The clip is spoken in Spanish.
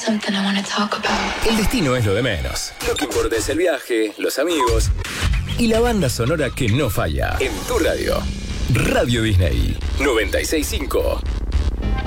something I wanna talk about. El destino es lo de menos. Lo que importa es el viaje, los amigos y la banda sonora que no falla. En tu radio. Radio Disney 96.5.